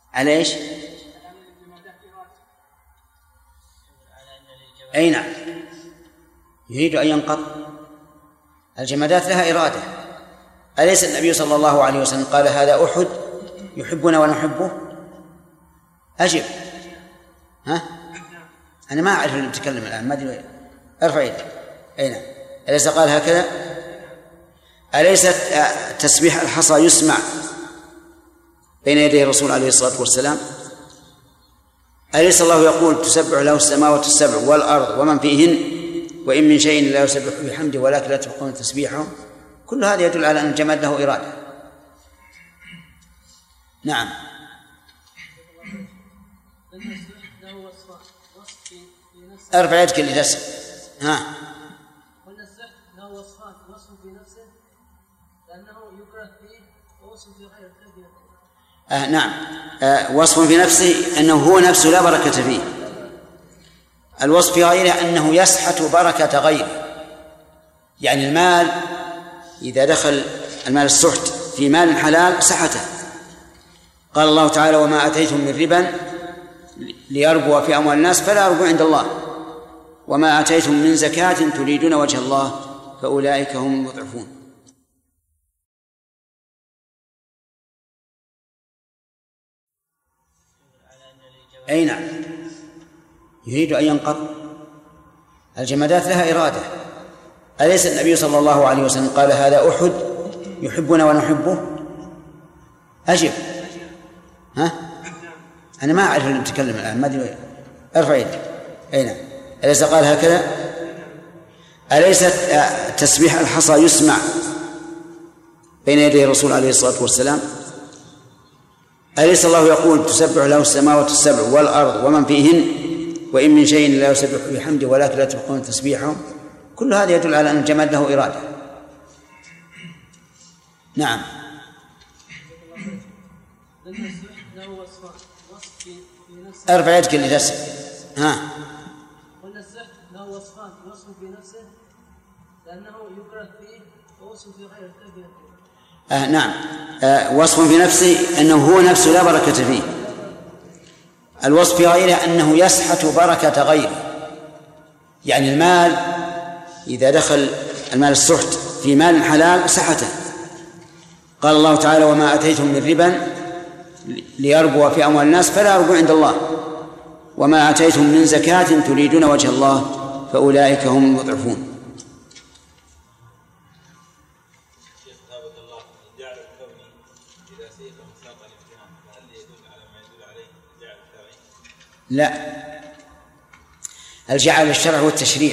على إيش؟ أي نعم، يريد أن ينقض. الجمادات لها إرادة. أليس النبي صلى الله عليه وسلم قال هذا أحد يحبنا ونحبه؟ أجب. ها؟ أنا ما أعرف اللي بتكلم الآن، ما أدري. ارفع يدك. أي نعم. أليس قال هكذا؟ أليس تسبيح الحصى يسمع بين يدي الرسول عليه الصلاة والسلام؟ أليس الله يقول تسبح له السماوات السبع والأرض ومن فيهن وإن من شيء لا يسبح بحمده ولكن لا تفقهون تسبيحهم؟ كل هذا يدل على أن الجماد له إرادة. نعم. ارفع يدك اللي تسأل. ها. قلنا السحر له وصفان، وصف في نفسه لأنه يكره فيه ووصف في غيره. نعم. وصف في نفسه أنه هو نفسه لا بركة فيه. الوصف في غيره أنه يسحت بركة غيره، يعني المال إذا دخل المال السحت في مال حلال سحته. قال الله تعالى وما أتيتم من ربا ليربو في أموال الناس فلا يربو عند الله وما أتيتم من زكاة تريدون وجه الله فأولئك هم المضعفون. أي نعم، يريد أن ينقض. الجمادات لها إرادة. أليس النبي صلى الله عليه وسلم قال هذا أحد يحبنا ونحبه؟ أجب. ها؟ أنا ما أعرف اللي بتكلم الآن، ما أدري. ارفع يدك. أي نعم. أليس قال هكذا؟ أليس تسبيح الحصى يسمع بين يدي الرسول عليه الصلاة والسلام؟ أليس الله يقول تسبح له السماوات السبع والأرض ومن فيهن وإن من شيء لا يسبح بحمده ولكن لا تفقهون تسبيحهم؟ كل هذا يدل على أن الجماد له إرادة. نعم. ارفع يدك اللي تسأل. ها. قلنا السحر له وصفان، وصف في نفسه لأنه يكره فيه ووصف في غيره. نعم. وصف في نفسه أنه هو نفسه لا بركة فيه. الوصف في غيره أنه يسحت بركة غيره، يعني المال إذا دخل المال السحت في مال حلال سحته. قال الله تعالى وما أتيتم من ربا ليربو في أموال الناس فلا يربو عند الله وما أتيتم من زكاة تريدون وجه الله فأولئك هم المضعفون. لا، الجعل الشرع والتشريع،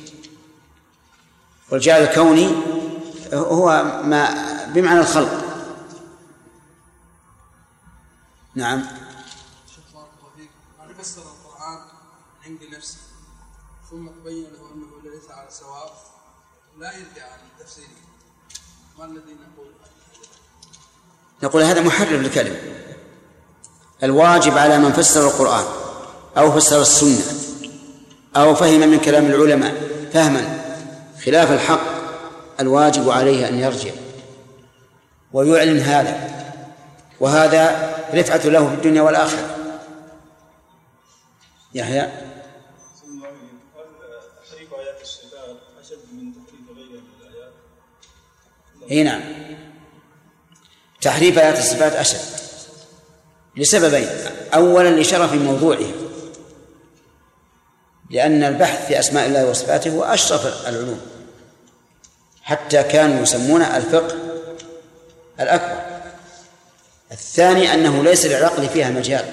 والجعل الكوني هو ما بمعنى الخلق. نعم. من فسر القرآن عند نفسه ثم تبين له أنه ليس على سواء لا يرجع عن تفسيره، ما الذي نقول؟ نقول هذا محرف للكلمة. الواجب على من فسر القرآن أو فسر السنة أو فهم من كلام العلماء فهما خلاف الحق، الواجب عليه أن يرجع ويعلن هذا، وهذا رفعة له في الدنيا والآخرة. يحيى. تحريف آيات الصفات أشد من تحريف غيرها من الآيات. اي نعم، تحريف آيات الصفات أشد لسببين: أولا لشرف موضوعها، لأن البحث في أسماء الله وصفاته هو أشرف العلوم، حتى كانوا يسمون الفقه الأكبر. الثاني أنه ليس للعقل فيها مجال،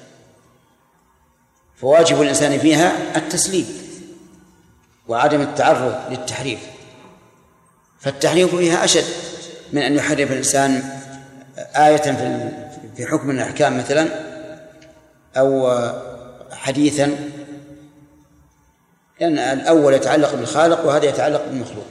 فواجب الإنسان فيها التسليم وعدم التعرض للتحريف، فالتحريف فيها أشد من أن يحرف الإنسان آية في حكم من الأحكام مثلا أو حديثا، لأن الأول يتعلق بالخالق وهذا يتعلق بالمخلوق.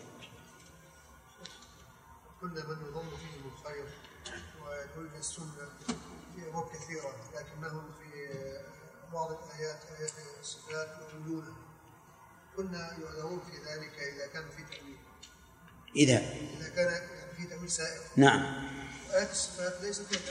كل من يظن فيهم الخير ويدل السنة في أمور كثيرة، لكنهم في بعض الآيات آيات الصفات يقولونها، كنا يعذرون في ذلك إذا كان في تأويل، إذا كان في تأويل سائغ. نعم. آيات الصفات ليست